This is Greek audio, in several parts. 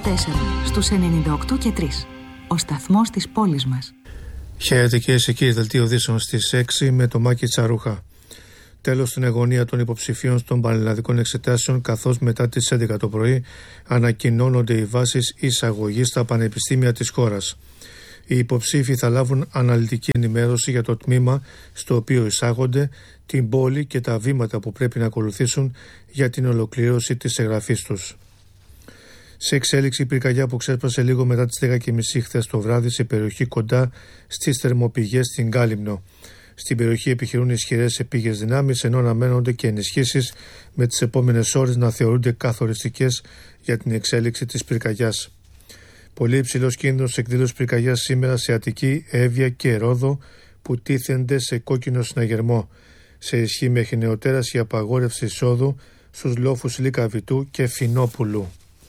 στους 98 και 3. Ο σταθμός της πόλης μας. Χαίρετε κυρίες και κύριοι, δελτίο ειδήσεων στις 6 με το Μάκη Τσαρούχα. Τέλος στην αγωνία των υποψηφίων των πανελλαδικών εξετάσεων, καθώς μετά τις 11 το πρωί ανακοινώνονται οι βάσεις εισαγωγής στα πανεπιστήμια της χώρας. Οι υποψήφοι θα λάβουν αναλυτική ενημέρωση για το τμήμα στο οποίο εισάγονται, την πόλη και τα βήματα που πρέπει να ακολουθήσουν για την ολοκλήρωση της εγγραφής τους. Σε εξέλιξη η πυρκαγιά που ξέσπασε λίγο μετά τις 10:30 χθες το βράδυ σε περιοχή κοντά στις θερμοπηγές στην Κάλυμνο. Στην περιοχή επιχειρούν ισχυρές επίγειες δυνάμεις, ενώ αναμένονται και ενισχύσεις με τις επόμενες ώρες να θεωρούνται καθοριστικές για την εξέλιξη της πυρκαγιάς. Πολύ υψηλός κίνδυνος εκδήλωσης πυρκαγιάς σήμερα σε Αττική, Εύβοια και Ρόδο που τίθενται σε κόκκινο συναγερμό. Σε ισχύ μέχρι νεοτέρας η απαγόρευση εισόδου στους λόφους Λυκαβητού και Φινόπουλου.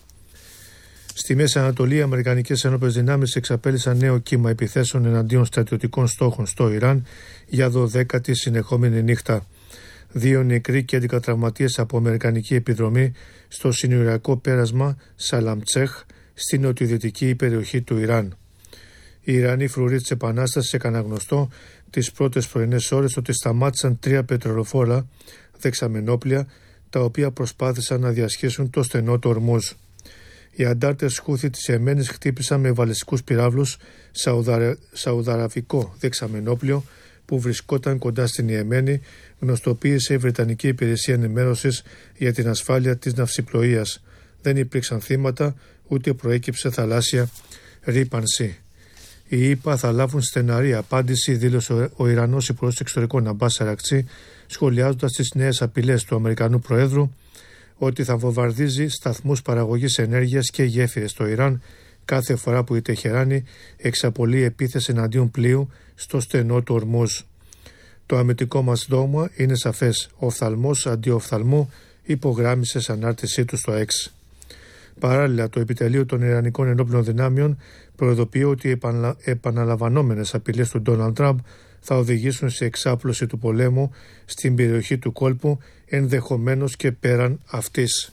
Στη Μέση Ανατολή, οι Αμερικανικές Ενόπλες Δυνάμεις εξαπέλυσαν νέο κύμα επιθέσεων εναντίον στρατιωτικών στόχων στο Ιράν για 12η συνεχόμενη νύχτα. 2 νεκροί και 11 τραυματίες από αμερικανική επιδρομή στο συνοριακό πέρασμα Σαλαμτσέχ στην νοτιοδυτική περιοχή του Ιράν. Οι Ιρανοί φρουροί της Επανάστασης έκαναν γνωστό τις πρώτες πρωινές ώρες ότι σταμάτησαν 3 πετρελοφόρα δεξαμενόπλια τα οποία προσπάθησαν να διασχίσουν το στενό του Ορμούζ. Οι αντάρτες Χούθη της Ιεμένης χτύπησαν με βαλιστικούς πυράβλους σαουδαραβικό δεξαμενόπλιο που βρισκόταν κοντά στην Ιεμένη, γνωστοποίησε η Βρετανική Υπηρεσία Ενημέρωσης για την Ασφάλεια της Ναυσιπλοείας. Δεν υπήρξαν θύματα, ούτε προέκυψε θαλάσσια ρύπανση. Οι ΗΠΑ θα λάβουν στεναρή απάντηση, δήλωσε ο Ιρανός Υπουργός Εξωτερικών Αμπάς Αρακτσί, σχολιάζοντας τις νέες απειλές του Αμερικανού Προέδρου ότι θα βομβαρδίζει σταθμούς παραγωγής ενέργειας και γέφυρες στο Ιράν κάθε φορά που η Τεχεράνη εξαπολύει επίθεση εναντίον πλοίου στο στενό του Ορμούζ. Το αμυντικό μας δόγμα είναι σαφές. Ο οφθαλμός αντί οφθαλμού, υπογράμμισε σε ανάρτησή του στο X. Παράλληλα, το επιτελείο των Ιρανικών Ενόπλων Δυνάμεων προειδοποιεί ότι οι επαναλαμβανόμενες απειλές του Ντόναλντ Τραμπ θα οδηγήσουν σε εξάπλωση του πολέμου στην περιοχή του κόλπου, ενδεχομένως και πέραν αυτής.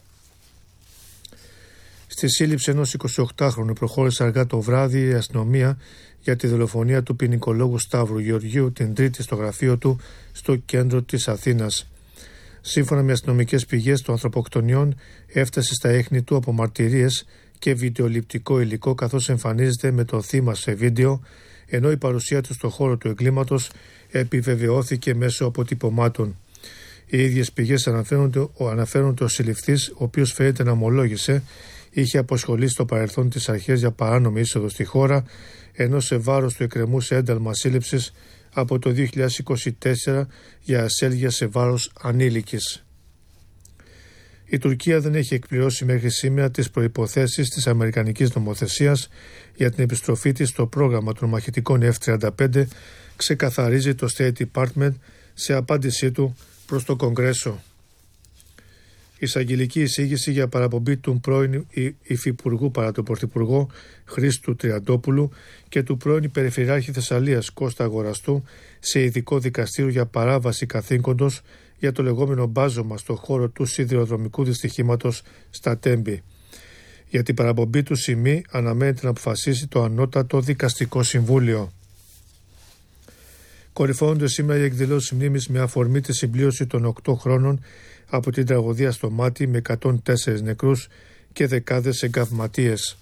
Στη σύλληψη ενός 28χρονου προχώρησε αργά το βράδυ η αστυνομία για τη δολοφονία του ποινικολόγου Σταύρου Γεωργίου την Τρίτη στο γραφείο του στο κέντρο της Αθήνας. Σύμφωνα με αστυνομικές πηγές των ανθρωποκτονιών έφτασε στα ίχνη του από μαρτυρίες και βιντεοληπτικό υλικό, καθώς εμφανίζεται με το θύμα σε βίντεο, ενώ η παρουσία του στο χώρο του εγκλήματος επιβεβαιώθηκε μέσω αποτυπωμάτων. Οι ίδιες πηγές αναφέρονται ο συλληφθής, ο οποίος φαίνεται να ομολόγησε, είχε αποσχολήσει στο παρελθόν τις αρχές για παράνομη είσοδο στη χώρα, ενώ σε βάρος του εκκρεμούσε ένταλμα σύλληψης από το 2024 για ασέλγεια σε βάρος ανήλικης. Η Τουρκία δεν έχει εκπληρώσει μέχρι σήμερα τις προϋποθέσεις της αμερικανικής νομοθεσίας για την επιστροφή της στο πρόγραμμα των μαχητικών F-35, ξεκαθαρίζει το State Department σε απάντησή του προς το Κογκρέσο. Η εισαγγελική εισήγηση για παραπομπή του πρώην υφυπουργού παρά τον Πρωθυπουργό Χρήστου Τριαντόπουλου και του πρώην Περιφερειάρχη Θεσσαλίας Κώστα Αγοραστού σε ειδικό δικαστήριο για παράβαση καθήκοντος για το λεγόμενο μπάζωμα στο χώρο του σιδηροδρομικού δυστυχήματος στα Τέμπη. Για την παραπομπή του σημεί αναμένεται να αποφασίσει το Ανώτατο Δικαστικό Συμβούλιο. Κορυφώνονται σήμερα οι εκδηλώσεις μνήμης με αφορμή τη συμπλήρωση των 8 χρόνων από την τραγωδία στο Μάτι με 104 νεκρούς και δεκάδες εγκαυματίες.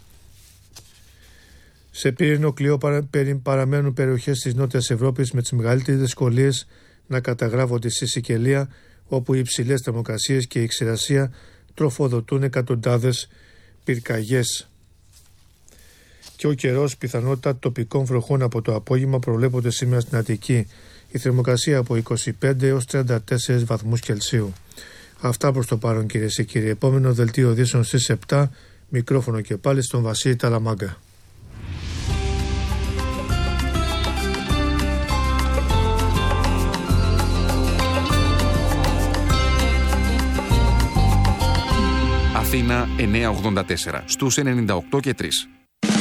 Σε πύρινο κλειό παραμένουν περιοχές της Νότιας Ευρώπης με τις μεγαλύτερες δυσκολίες να καταγράφονται στη Σικελία, όπου οι υψηλές θερμοκρασίες και η ξηρασία τροφοδοτούν εκατοντάδες πυρκαγιές. Και ο καιρός, πιθανότητα τοπικών βροχών από το απόγευμα προβλέπονται σήμερα στην Αττική. Η θερμοκρασία από 25 έως 34 βαθμούς Κελσίου. Αυτά προς το παρόν, κυρίες και κύριοι. Επόμενο δελτίο ειδήσεων στις 7, μικρόφωνο και πάλι στον Βασίλη Ταλαμάγκα. Αθήνα 984 στους 98 και 3.